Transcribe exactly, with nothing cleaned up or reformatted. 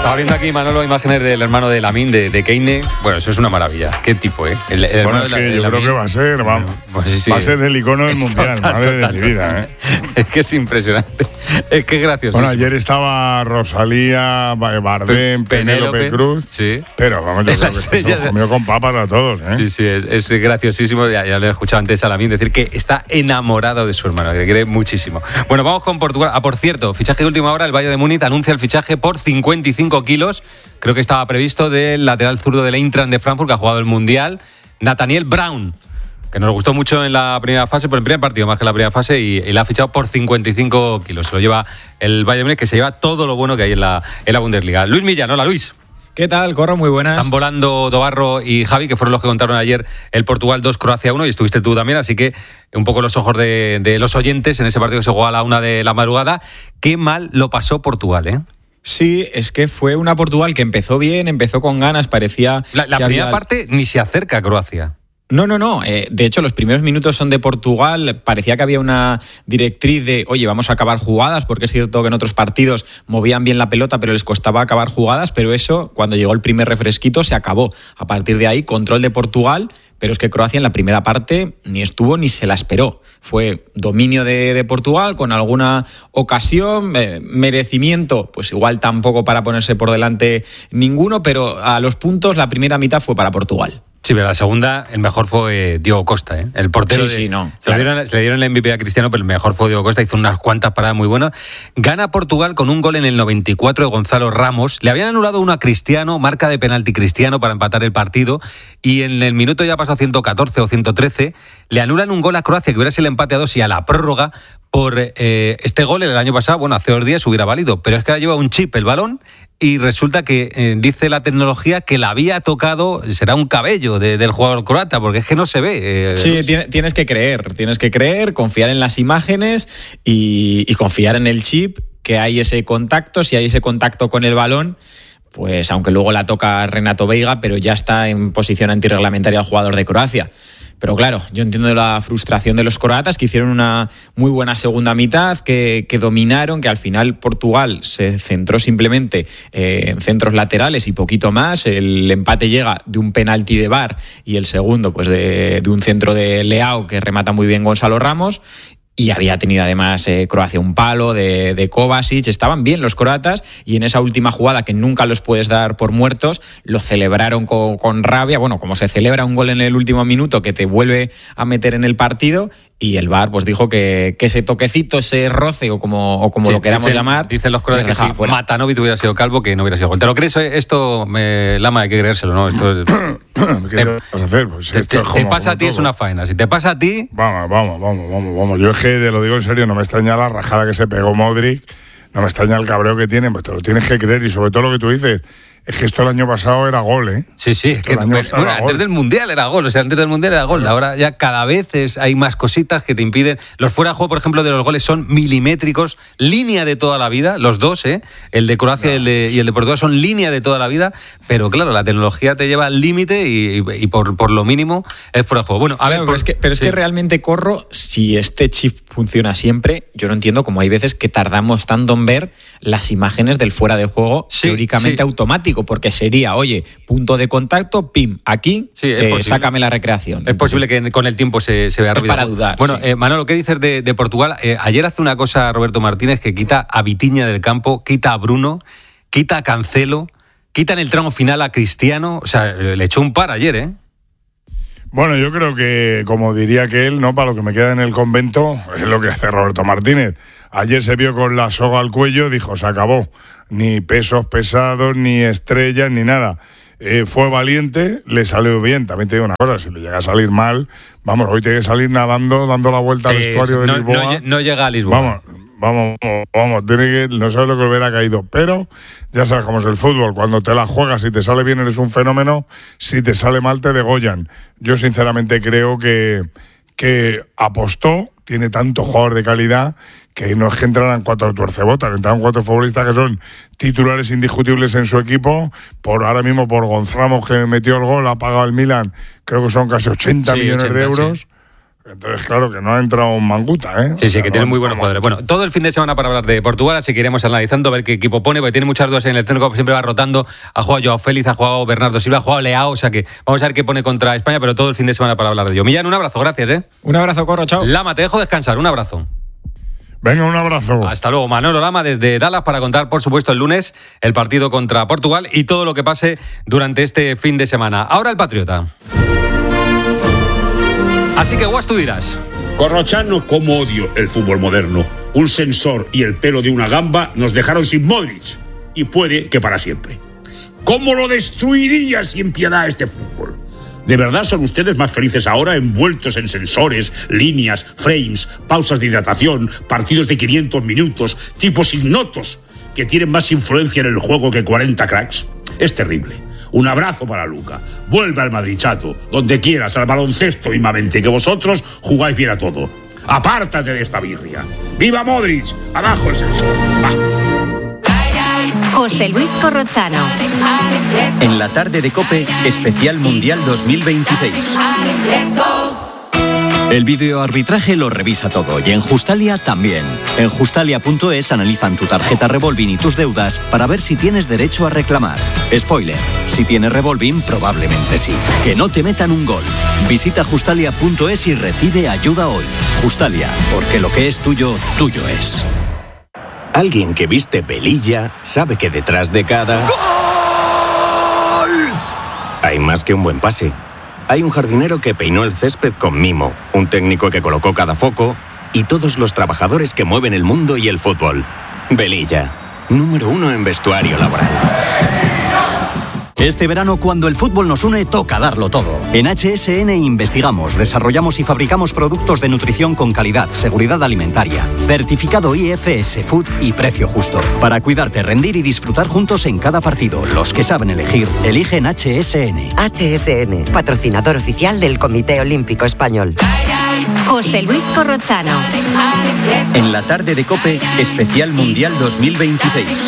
Estaba viendo aquí, Manolo, imágenes del hermano de Lamine, de, de Keine. Bueno, eso es una maravilla. Qué tipo, ¿eh? El, el bueno, es que de, yo creo que va a ser, va, pues sí, sí, va a ser el icono del mundial, total, madre total, de mi vida, ¿eh? Es que es impresionante. Es que es gracioso. Bueno, ayer estaba Rosalía, Bardem, Pe Penélope Cruz. Sí. Pero vamos, yo creo que se lo comió con papas a todos, ¿eh? Sí, sí, es, es graciosísimo. Ya, ya lo he escuchado antes a Lamine decir que está enamorado de su hermano, que le quiere muchísimo. Bueno, vamos con Portugal. Ah, por cierto, fichaje de última hora, el Bayern de Múnich anuncia el fichaje por cincuenta y cinco kilos. Creo que estaba previsto del lateral zurdo del Eintracht de Frankfurt, que ha jugado el Mundial, Nathaniel Braun, que nos gustó mucho en la primera fase, por el primer partido más que en la primera fase, y, y la ha fichado por cincuenta y cinco kilos. Se lo lleva el Bayern Múnich, que se lleva todo lo bueno que hay en la, en la Bundesliga. Luis Millán, hola Luis. ¿Qué tal, Corro? Muy buenas. Están volando Dobarro y Javi, que fueron los que contaron ayer el Portugal dos, Croacia uno, y estuviste tú también, así que un poco los ojos de, de los oyentes en ese partido que se jugó a la una de la madrugada. Qué mal lo pasó Portugal, ¿eh? Sí, es que fue una Portugal que empezó bien, empezó con ganas, parecía... La, la que primera había... parte ni se acerca a Croacia. No, no, no. Eh, de hecho, los primeros minutos son de Portugal. Parecía que había una directriz de, oye, vamos a acabar jugadas, porque es cierto que en otros partidos movían bien la pelota, pero les costaba acabar jugadas, pero eso, cuando llegó el primer refresquito, se acabó. A partir de ahí, control de Portugal, pero es que Croacia en la primera parte ni estuvo ni se la esperó. Fue dominio de, de Portugal con alguna ocasión, eh, merecimiento, pues igual tampoco para ponerse por delante ninguno, pero a los puntos la primera mitad fue para Portugal. Sí, pero la segunda, el mejor fue Diogo Costa, ¿eh? El portero. Sí, de, sí, no. Se, claro. le dieron, se le dieron el M V P a Cristiano, pero el mejor fue Diogo Costa. Hizo unas cuantas paradas muy buenas. Gana Portugal con un gol en el noventa y cuatro de Gonzalo Ramos. Le habían anulado uno a Cristiano, marca de penalti Cristiano para empatar el partido. Y en el minuto ya pasó ciento catorce o ciento trece. Le anulan un gol a Croacia, que hubiera sido el empate a dos y a la prórroga. Por eh, este gol el año pasado, bueno, hace dos días hubiera valido, pero es que ahora lleva un chip el balón y resulta que eh, dice la tecnología que la había tocado, será un cabello de, del jugador croata, porque es que no se ve. Eh, sí, los... tienes que creer, tienes que creer, confiar en las imágenes y, y confiar en el chip, que hay ese contacto, si hay ese contacto con el balón, pues aunque luego la toca Renato Veiga, pero ya está en posición antirreglamentaria el jugador de Croacia. Pero claro, yo entiendo la frustración de los croatas, que hicieron una muy buena segunda mitad, que, que dominaron, que al final Portugal se centró simplemente eh, en centros laterales y poquito más. El empate llega de un penalti de V A R y el segundo pues de, de un centro de Leao que remata muy bien Gonzalo Ramos. Y había tenido además eh, Croacia un palo de, de Kovacic. Estaban bien los croatas y en esa última jugada, que nunca los puedes dar por muertos, lo celebraron con, con rabia. Bueno, como se celebra un gol en el último minuto que te vuelve a meter en el partido, y el V A R pues dijo que, que ese toquecito, ese roce o como, o como sí, lo queramos dicen, llamar, dicen los croatas que si Matanovic hubiera sido calvo, que no hubiera sido gol. ¿Te lo crees? Esto, me, Lama, hay que creérselo, ¿no? Esto ¿Qué te, vas a hacer? Pues te, esto te, es como, te pasa a ti todo. Es una faena. Si te pasa a ti... Vamos, vamos, vamos, vamos, vamos. Yo es que te lo digo en serio, no me extraña la rajada que se pegó Modric, no me extraña el cabreo que tiene, pues te lo tienes que creer, y sobre todo lo que tú dices, es que esto el año pasado era gol, ¿eh? Sí, sí, es que bueno, antes gol. del Mundial era gol, o sea, antes del Mundial era gol, claro. Ahora ya cada vez es, hay más cositas que te impiden. Los fuera de juego, por ejemplo, de los goles son milimétricos, línea de toda la vida, los dos, ¿eh? El de Croacia no. y, el de, y el de Portugal son línea de toda la vida, pero claro, la tecnología te lleva al límite y, y, y por, por lo mínimo es fuera de juego. Bueno, a claro, ver, pero, por, es que, pero sí. es que realmente, Corro, si este chip funciona siempre, yo no entiendo cómo hay veces que tardamos tanto en ver las imágenes del fuera de juego sí, teóricamente sí. automático, porque sería, oye, punto de contacto, pim, aquí, sí, eh, sácame la recreación. Es Entonces, posible que con el tiempo se, se vea rápido. Es para dudar. Bueno, sí. eh, Manolo, ¿qué dices de, de Portugal? Eh, ayer hace una cosa Roberto Martínez que quita a Vitinha del campo, quita a Bruno, quita a Cancelo, quita en el tramo final a Cristiano. O sea, le echó un par ayer, ¿eh? Bueno, yo creo que, como diría que él, ¿no? Para lo que me queda en el convento, es lo que hace Roberto Martínez. Ayer se vio con la soga al cuello, dijo, se acabó. Ni pesos pesados, ni estrellas, ni nada. Eh, fue valiente, le salió bien. También te digo una cosa, si le llega a salir mal, vamos, hoy tiene que salir nadando, dando la vuelta al estuario de no, Lisboa. No, no llega a Lisboa. Vamos, vamos, vamos, vamos, tiene que, no sabes lo que hubiera caído. Pero ya sabes cómo es el fútbol, cuando te la juegas, si te sale bien eres un fenómeno, si te sale mal te degollan. Yo sinceramente creo que, que apostó, tiene tanto jugador de calidad que no es que entraran cuatro tuercebotas, entraron cuatro futbolistas que son titulares indiscutibles en su equipo. Por ahora mismo por Gonzalo, que metió el gol, ha pagado el Milan, creo que son casi ochenta sí, millones ochenta, de euros. Sí. Entonces, claro, que no ha entrado Manguta, ¿eh? Sí, sí, que no tiene muy buenos jugadores. Bueno, todo el fin de semana para hablar de Portugal, así que iremos analizando, a ver qué equipo pone, porque tiene muchas dudas en el centro, como siempre va rotando. Ha jugado Joao Félix, ha jugado Bernardo Silva, ha jugado Leao, o sea que vamos a ver qué pone contra España, pero todo el fin de semana para hablar de ello. Millán, un abrazo, gracias, ¿eh? Un abrazo, Corro, chao. Lama, te dejo descansar, un abrazo. Venga, un abrazo. Hasta luego, Manolo Lama desde Dallas para contar, por supuesto, el lunes el partido contra Portugal y todo lo que pase durante este fin de semana. Ahora el Patriota. Así que, Guas, tú dirás. Corrochano, cómo odio el fútbol moderno. Un sensor y el pelo de una gamba nos dejaron sin Modric. Y puede que para siempre. ¿Cómo lo destruiría sin piedad este fútbol? ¿De verdad son ustedes más felices ahora envueltos en sensores, líneas, frames, pausas de hidratación, partidos de quinientos minutos, tipos ignotos, que tienen más influencia en el juego que cuarenta cracks? Es terrible. Un abrazo para Luca. Vuelve al Madrid, chato, donde quieras, al baloncesto mismamente, que vosotros jugáis bien a todo. Apártate de esta birria. ¡Viva Modric! ¡Abajo el sensor! ¡Va! José Luis Corrochano. En la tarde de COPE, especial Mundial dos mil veintiséis. El videoarbitraje lo revisa todo y en Justalia también. En Justalia punto es analizan tu tarjeta Revolving y tus deudas para ver si tienes derecho a reclamar. Spoiler, si tienes Revolving, probablemente sí. Que no te metan un gol. Visita Justalia punto es y recibe ayuda hoy. Justalia, porque lo que es tuyo, tuyo es. Alguien que viste velilla sabe que detrás de cada... ¡Gol! Hay más que un buen pase. Hay un jardinero que peinó el césped con mimo, un técnico que colocó cada foco y todos los trabajadores que mueven el mundo y el fútbol. Velilla, número uno en vestuario laboral. Este verano, cuando el fútbol nos une, toca darlo todo. En H S N investigamos, desarrollamos y fabricamos productos de nutrición con calidad, seguridad alimentaria, certificado I F S Food y precio justo. Para cuidarte, rendir y disfrutar juntos en cada partido. Los que saben elegir, eligen H S N. H S N, patrocinador oficial del Comité Olímpico Español. José Luis Corrochano. En la tarde de COPE, especial Mundial dos mil veintiséis.